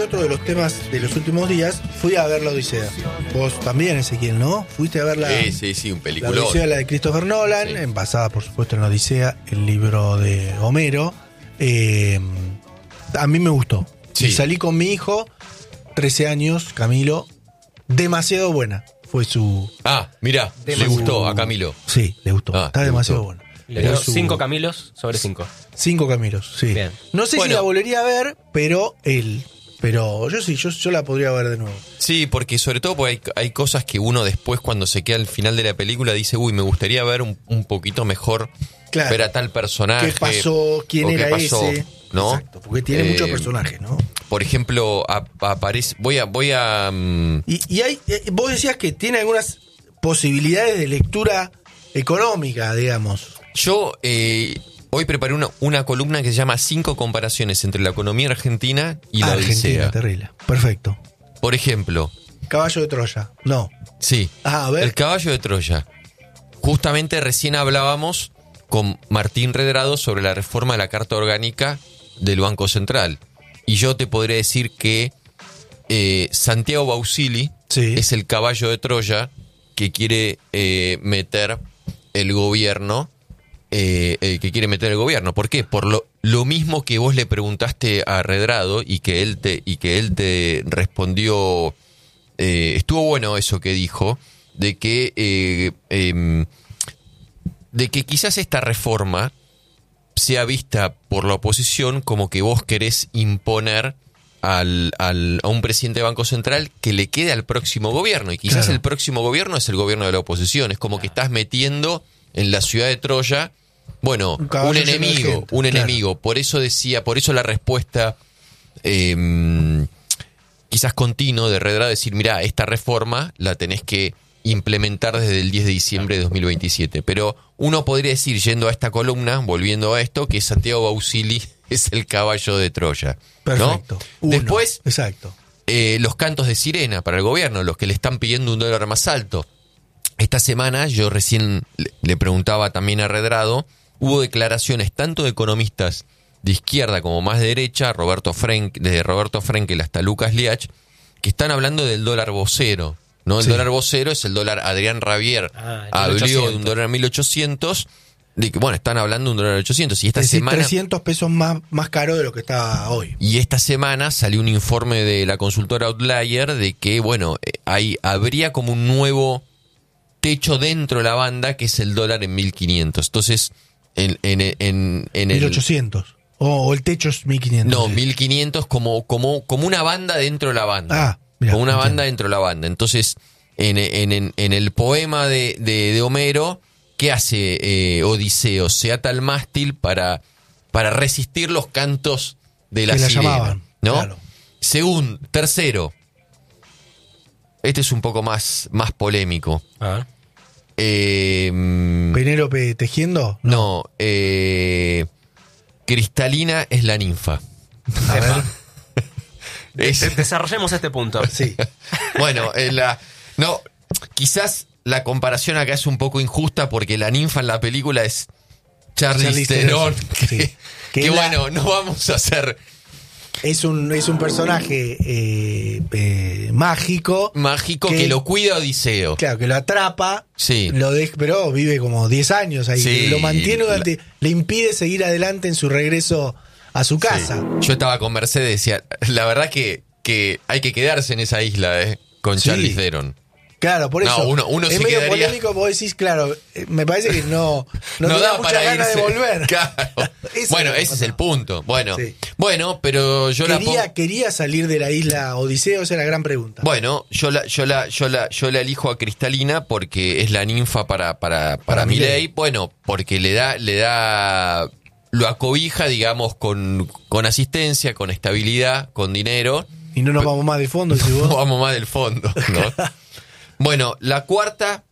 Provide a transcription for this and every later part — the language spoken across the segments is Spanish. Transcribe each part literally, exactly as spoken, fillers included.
tocaste otro de los temas de los últimos días. Fui a ver La Odisea. Vos también, Ezequiel, ¿no? Fuiste a ver la, sí, sí, sí, un peliculón. La Odisea, la de Christopher Nolan, sí. Basada, por supuesto, en La Odisea, el libro de Homero. Eh, a mí me gustó. Sí. Y salí con mi hijo, trece años, Camilo. Demasiado buena fue su... Ah, mirá, le gustó a Camilo. Sí, le gustó. Ah, Está demasiado buena. Le dio su... cinco Camilos sobre cinco. Cinco Camilos, sí. Bien. No sé bueno, si la volvería a ver, pero él... Pero yo sí, yo, yo la podría ver de nuevo. Sí, porque sobre todo porque hay, hay cosas que uno después cuando se queda al final de la película dice, uy, me gustaría ver un, un poquito mejor, claro, ver a tal personaje. ¿Qué pasó? ¿Quién era qué pasó, ese? ¿No? Exacto, porque tiene eh, muchos personajes, ¿no? Por ejemplo, aparece... Voy a... Voy a um... y, y hay, vos decías que tiene algunas posibilidades de lectura económica, digamos. Yo... Eh, Hoy preparé una, una columna que se llama Cinco comparaciones entre la economía argentina y la Argentina, Odisea. Terrible. Perfecto. Por ejemplo... Caballo de Troya. No. Sí. Ah, a ver. El caballo de Troya. Justamente recién hablábamos con Martín Redrado sobre la reforma de la Carta Orgánica del Banco Central. Y yo te podría decir que eh, Santiago Bausili sí. es el caballo de Troya que quiere eh, meter el gobierno... Eh, eh, que quiere meter el gobierno. ¿Por qué? Por lo, lo mismo que vos le preguntaste a Redrado y que él te, y que él te respondió. Eh, estuvo bueno eso que dijo, de que, eh, eh, de que quizás esta reforma sea vista por la oposición como que vos querés imponer al, al, a un presidente de Banco Central que le quede al próximo gobierno. Y quizás claro. el próximo gobierno es el gobierno de la oposición. Es como que estás metiendo en la ciudad de Troya... Bueno, un, un enemigo, gente, un claro. enemigo. Por eso decía, por eso la respuesta eh, quizás continuo de Redrado, decir, mirá, esta reforma la tenés que implementar desde el diez de diciembre de dos mil veintisiete. Pero uno podría decir, yendo a esta columna, volviendo a esto, que Santiago Bausili es el caballo de Troya. Perfecto. ¿No? Después, exacto. Eh, los cantos de sirena para el gobierno, los que le están pidiendo un dólar más alto. Esta semana, yo recién le preguntaba también a Redrado, hubo declaraciones tanto de economistas de izquierda como más de derecha, Roberto Frenk, desde Roberto Frenkel hasta Lucas Liach, que están hablando del dólar vocero, ¿no? El sí. dólar vocero es el dólar Adrián Rabier, ah, habló de un dólar mil ochocientos, de que, bueno, están hablando de un dólar ochocientos, y esta es decir, semana... trescientos pesos más, más caro de lo que está hoy. Y esta semana salió un informe de la consultora Outlier de que, bueno, hay, habría como un nuevo techo dentro de la banda, que es el dólar en mil quinientos. Entonces... En, en, en, en el, mil ochocientos. Oh, o el techo es mil quinientos. No, sí. mil quinientos como, como, como una banda dentro de la banda. Ah, mirá, como una entiendo. banda dentro de la banda. Entonces, en, en, en el poema de, de, de Homero, ¿qué hace eh, Odiseo? Se ata al mástil para, para resistir los cantos de la que sirena. La llamaban, ¿no? Claro. Segundo, tercero. Este es un poco más, más polémico. Ah. Eh, ¿Penélope tejiendo? No, no eh, Cristalina es la ninfa. A ver. es, Desarrollemos este punto. Sí. Bueno, eh, la, no, quizás la comparación acá es un poco injusta porque la ninfa en la película es Charlize Theron. Que, sí. que, que la... bueno, no vamos a hacer... Es un, es un personaje eh, eh, mágico. Mágico que, que lo cuida Odiseo. Claro, que lo atrapa. Sí. Lo de, pero vive como diez años ahí. Sí, lo mantiene durante. la... Le impide seguir adelante en su regreso a su casa. Sí. Yo estaba con Mercedes, decía, la verdad que, que hay que quedarse en esa isla, ¿eh? Con sí. Charlize Theron. Claro, por eso. No, uno, uno es se medio quedaría... polémico, vos decís, claro, me parece que no, no, no da muchas ganas de volver. Claro. Bueno, ese es el punto. Bueno, sí. bueno, pero yo quería, la pongo... quería salir de la isla Odiseo, esa es la gran pregunta. Bueno, yo la, yo la, yo la, yo la elijo a Cristalina porque es la ninfa para, para, para, para Milei. Bueno, porque le da, le da, lo acobija, digamos, con, con asistencia, con estabilidad, con dinero. Y no nos vamos más del fondo, si vos. No vamos más del fondo, ¿no? Bueno, la cuarta,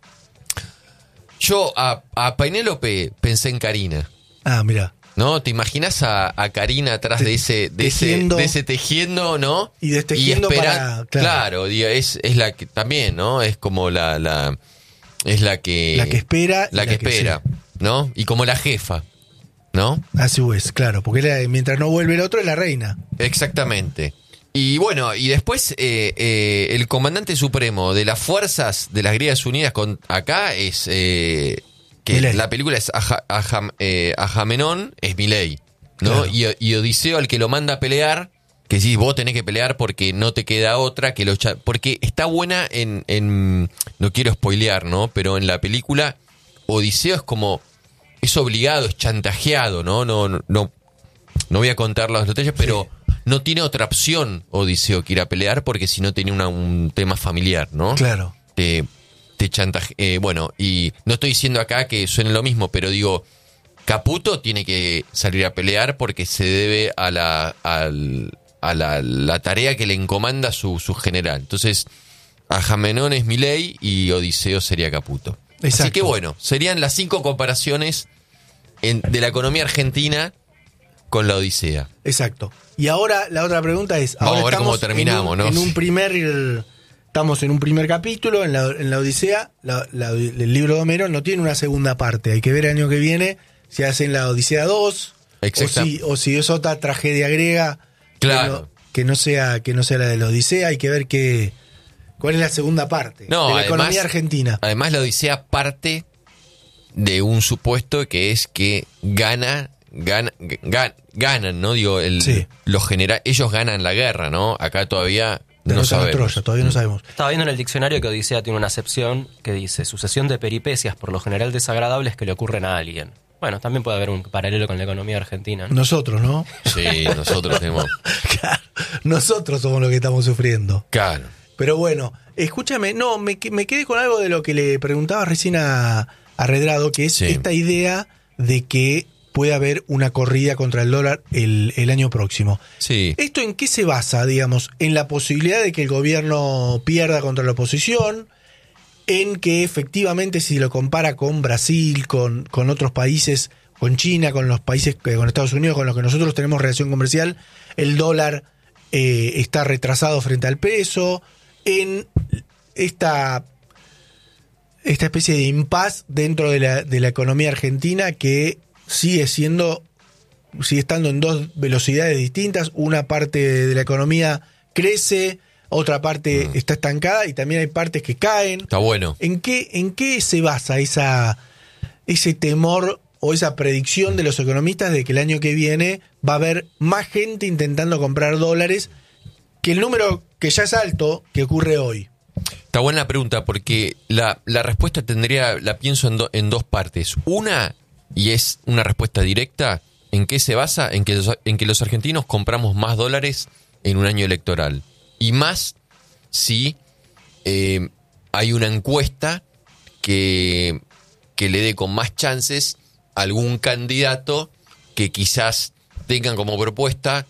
yo a, a Penélope pensé en Karina. Ah, mira. ¿No? ¿Te imaginas a, a Karina atrás Te, de ese de tejiendo, ese de ese tejiendo, ¿no? Y destejiendo y espera, para... Claro, claro, es, es la que también, ¿no? Es como la, la es la que... La que espera. La, que, la que espera, sí. ¿No? Y como la jefa, ¿no? Así es, claro, porque la, mientras no vuelve el otro es la reina. Exactamente. Y bueno, y después eh, eh, el comandante supremo de las fuerzas de las Griegas Unidas con, acá es eh, que Milei. la película es Aja, Aja, eh, Agamenón, es Milei, ¿no? Claro. Y, y Odiseo al que lo manda a pelear, que sí, vos tenés que pelear porque no te queda otra, que lo cha- porque está buena en, en, no quiero spoilear, ¿no? Pero en la película Odiseo es como, es obligado, es chantajeado, ¿no? No, no, no, no voy a contar los detalles, pero Sí. no tiene otra opción Odiseo que ir a pelear porque si no tenía una, un tema familiar, ¿no? Claro. Te, te chantaje, eh, bueno, y no estoy diciendo acá que suene lo mismo, pero digo, Caputo tiene que salir a pelear porque se debe a la, al, a la, la tarea que le encomanda su, su general. Entonces, Agamenón es Milei y Odiseo sería Caputo. Exacto. Así que bueno, serían las cinco comparaciones en, de la economía argentina con la Odisea. Exacto. Y ahora la otra pregunta es, Vamos ahora a ver cómo estamos terminamos, en un, ¿no? en un primer estamos en un primer capítulo en la, en la Odisea, la, la, el libro de Homero no tiene una segunda parte. Hay que ver el año que viene si hacen la Odisea dos o Exacto. si, o si es otra tragedia griega Claro. que no, que no sea que no sea la de la Odisea. Hay que ver qué cuál es la segunda parte No, de la además- economía argentina. Además, la Odisea parte de un supuesto que es que gana, gana, gan- ganan, ¿no? Digo, el, Sí. los genera- ellos ganan la guerra, ¿no? Acá todavía no Derrotan a sabemos. Troya, todavía no sabemos. Estaba viendo en el diccionario que Odisea tiene una acepción que dice sucesión de peripecias por lo general desagradables que le ocurren a alguien. Bueno, también puede haber un paralelo con la economía argentina, ¿no? Nosotros, ¿no? Sí, nosotros tenemos. Claro, nosotros somos los que estamos sufriendo. Claro. Pero bueno, escúchame, no, me, que- me quedé con algo de lo que le preguntaba recién a, a Redrado, que es Sí. esta idea de que puede haber una corrida contra el dólar el, el año próximo. Sí. ¿Esto en qué se basa, digamos? ¿En la posibilidad de que el gobierno pierda contra la oposición? ¿En que efectivamente si lo compara con Brasil, con, con otros países, con China, con los países, eh, con Estados Unidos, con los que nosotros tenemos relación comercial, el dólar eh, está retrasado frente al peso? En esta, esta especie de impas dentro de la, de la economía argentina que sigue siendo, sigue estando en dos velocidades distintas. Una parte de la economía crece, otra parte Mm. está estancada y también hay partes que caen. Está bueno. ¿En qué, en qué se basa esa, ese temor o esa predicción de los economistas de que el año que viene va a haber más gente intentando comprar dólares que el número que ya es alto que ocurre hoy? Está buena la pregunta porque la, la respuesta tendría, la pienso en, do- en dos partes. Una, y es una respuesta directa, ¿en qué se basa? En que los, en que los argentinos compramos más dólares en un año electoral. Y más si eh, hay una encuesta que, que le dé con más chances a algún candidato que quizás tengan como propuesta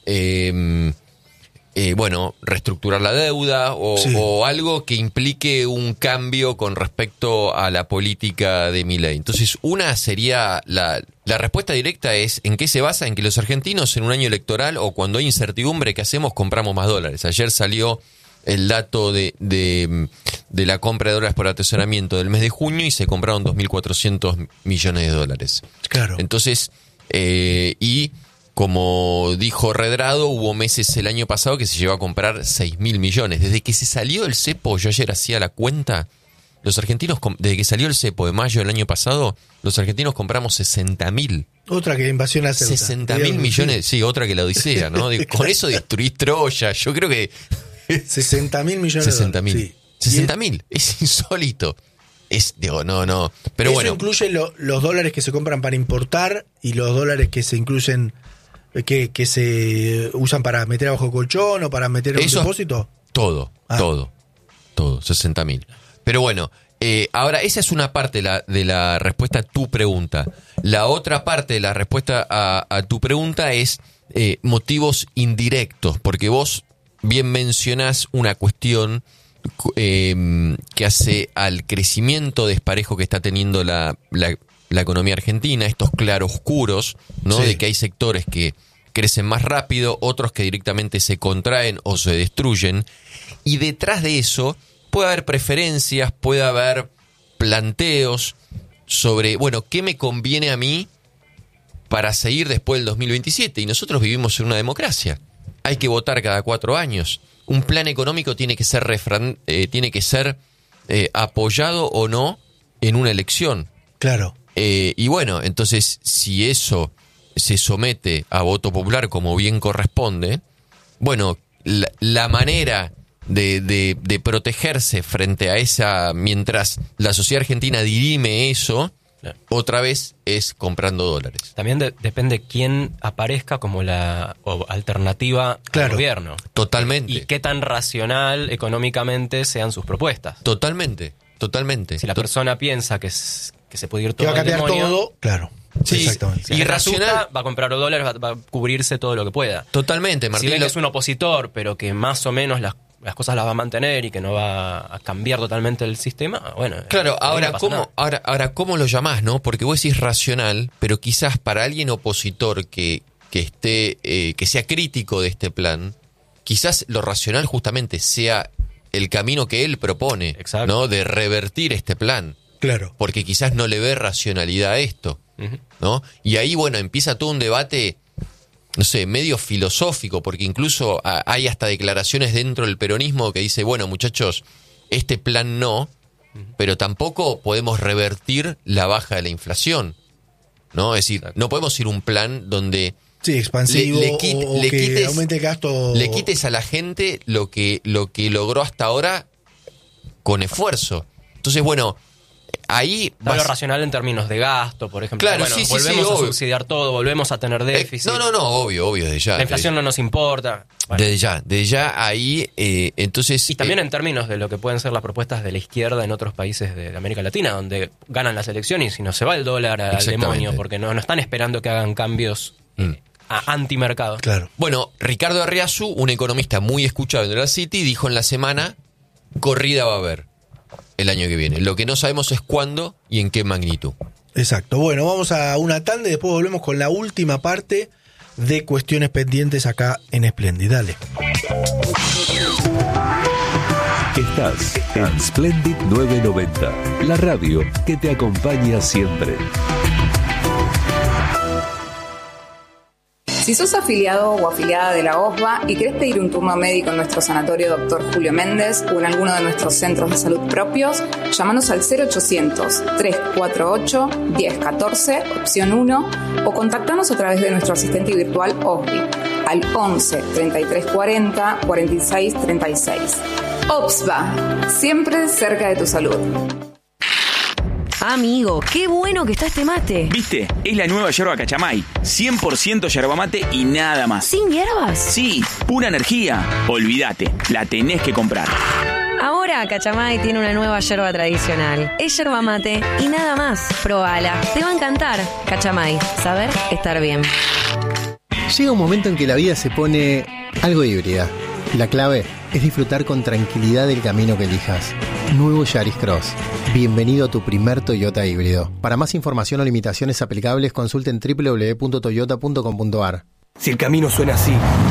eh, eh, bueno, reestructurar la deuda o, Sí. o algo que implique un cambio con respecto a la política de Milei. Entonces, una sería, la, la respuesta directa es, ¿en qué se basa? En que los argentinos en un año electoral o cuando hay incertidumbre, ¿qué hacemos? Compramos más dólares. Ayer salió el dato de, de, de la compra de dólares por atesoramiento del mes de junio y se compraron dos mil cuatrocientos millones de dólares. Claro. Entonces, eh, y como dijo Redrado, hubo meses el año pasado que se llegó a comprar seis mil millones. Desde que se salió el cepo, yo ayer hacía la cuenta, los argentinos, com- desde que salió el cepo de mayo del año pasado, los argentinos compramos sesenta mil. Otra que la invasión a Ceuta. sesenta mil millones, sí, otra que la Odisea, ¿no? De- con eso destruís Troya, yo creo que sesenta mil millones sesenta de mil. dólares. Sí. sesenta mil, es insólito. Es, digo, no, no. Pero Eso bueno. incluye lo- los dólares que se compran para importar y los dólares que se incluyen, que, que se usan para meter abajo colchón o para meter en un Eso- depósito. Todo, Ah. todo, todo, sesenta mil. Pero bueno, eh, ahora esa es una parte de la, de la respuesta a tu pregunta. La otra parte de la respuesta a, a tu pregunta es eh, motivos indirectos, porque vos bien mencionás una cuestión eh, que hace al crecimiento desparejo que está teniendo la, la, la economía argentina, estos claroscuros, ¿no? Sí. De que hay sectores que crecen más rápido, otros que directamente se contraen o se destruyen. Y detrás de eso puede haber preferencias, puede haber planteos sobre, bueno, ¿qué me conviene a mí para seguir después del dos mil veintisiete? Y nosotros vivimos en una democracia. hay que votar cada cuatro años. Un plan económico tiene que ser, refran, eh, tiene que ser eh, apoyado o no en una elección. Claro. Eh, y bueno, entonces, si eso se somete a voto popular como bien corresponde, bueno, la, la manera de, de, de protegerse frente a esa, mientras la sociedad argentina dirime eso, claro, otra vez es comprando dólares. También de, depende quién aparezca como la o alternativa claro, al gobierno. Totalmente. Y qué tan racional económicamente sean sus propuestas. Totalmente, totalmente. Si la Tot- persona piensa que, es, que se puede ir Que todo va a al cambiar demonio, todo, claro. Sí, exactamente. si es irracional, asusta, va a comprar dólares, va, va a cubrirse todo lo que pueda. Totalmente, Martín. Si ven lo- que es un opositor, pero que más o menos las, las cosas las va a mantener y que no va a cambiar totalmente el sistema, bueno. Claro, ahí ahora, no pasa ¿cómo, nada. ahora, ahora, ¿cómo lo llamás, no? Porque vos decís racional, pero quizás para alguien opositor que, que esté, eh, que sea crítico de este plan, quizás lo racional justamente sea el camino que él propone, Exacto. ¿no? De revertir este plan. Claro. Porque quizás no le ve racionalidad a esto, Ujú. ¿no? Y ahí, bueno, empieza todo un debate, no sé, medio filosófico, porque incluso a- hay hasta declaraciones dentro del peronismo que dice, bueno, muchachos, este plan no, pero tampoco podemos revertir la baja de la inflación, ¿no? Es decir, Exacto. no podemos ir a un plan donde Sí, expansivo Le- le quit- o, o le que quites- aumente el gasto. le quites a la gente lo que, lo que logró hasta ahora con esfuerzo. Entonces, bueno, ahí Está lo vas- racional en términos de gasto, por ejemplo. Claro, bueno, sí, sí, volvemos sí, a obvio. subsidiar todo, volvemos a tener Eh, déficit. no, no, no, obvio, obvio, desde ya. La inflación no nos importa. Bueno. Desde ya, desde ya ahí, eh, entonces... Y también eh, en términos de lo que pueden ser las propuestas de la izquierda en otros países de América Latina, donde ganan las elecciones y no se va el dólar al Exactamente. demonio, porque no, no están esperando que hagan cambios Mm. a antimercado. Claro. Bueno, Ricardo Arriazu, un economista muy escuchado en la City, dijo en la semana, corrida va a haber el año que viene. Lo que no sabemos es cuándo y en qué magnitud. Exacto. Bueno, vamos a una tanda y después volvemos con la última parte de cuestiones pendientes acá en Splendid. Dale. Estás en Splendid novecientos noventa, la radio que te acompaña siempre. Si sos afiliado o afiliada de la O S B A y querés pedir un turno médico en nuestro sanatorio doctor Julio Méndez o en alguno de nuestros centros de salud propios, llámanos al cero ochocientos, trescientos cuarenta y ocho, diez catorce, opción uno, o contactanos a través de nuestro asistente virtual O S B I al once, treinta y tres cuarenta, cuarenta y seis treinta y seis. O S B A, siempre cerca de tu salud. Amigo, qué bueno que está este mate. ¿Viste? Es la nueva yerba Cachamay. cien por ciento yerba mate y nada más. ¿Sin hierbas? Sí, pura energía. Olvídate, la tenés que comprar. Ahora Cachamay tiene una nueva yerba tradicional. Es yerba mate y nada más. Probala, te va a encantar. Cachamay, saber estar bien. Llega un momento en que la vida se pone algo híbrida. La clave es disfrutar con tranquilidad del camino que elijas. Nuevo Yaris Cross. Bienvenido a tu primer Toyota híbrido. Para más información o limitaciones aplicables, consulten doble u doble u doble u punto toyota punto com punto a r. Si el camino suena así,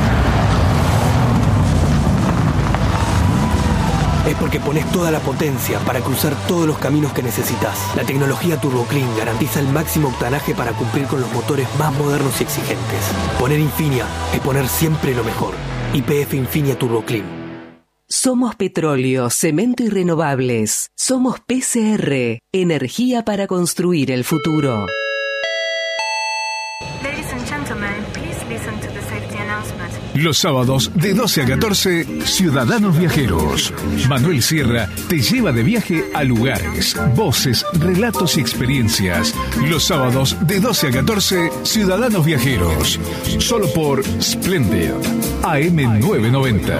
es porque pones toda la potencia para cruzar todos los caminos que necesitas. La tecnología Turbo Clean garantiza el máximo octanaje para cumplir con los motores más modernos y exigentes. Poner Infinia es poner siempre lo mejor. Y P F Infinia Turbo Clean. Somos petróleo, cemento y renovables. Somos P C R, energía para construir el futuro. Ladies and gentlemen, please listen to the safety announcement. Los sábados de doce a catorce, Ciudadanos Viajeros. Manuel Sierra te lleva de viaje a lugares, voces, relatos y experiencias. Los sábados de doce a catorce, Ciudadanos Viajeros. Solo por Splendid, A M novecientos noventa.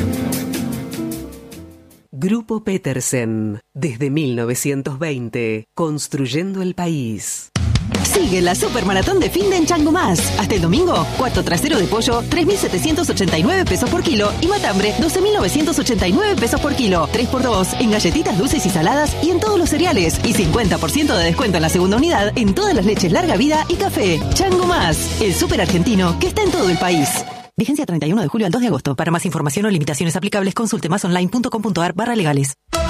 Grupo Petersen, desde mil novecientos veinte, construyendo el país. Sigue la Supermaratón de Finde en Chango Más. Hasta el domingo, cuarto trasero de pollo, tres mil setecientos ochenta y nueve pesos por kilo. Y matambre, doce mil novecientos ochenta y nueve pesos por kilo. tres por dos en galletitas dulces y saladas y en todos los cereales. Y cincuenta por ciento de descuento en la segunda unidad en todas las leches larga vida y café. Chango Más, el súper argentino que está en todo el país. Vigencia treinta y uno de julio al dos de agosto. Para más información o limitaciones aplicables, consulte más online punto com punto a r barra legales.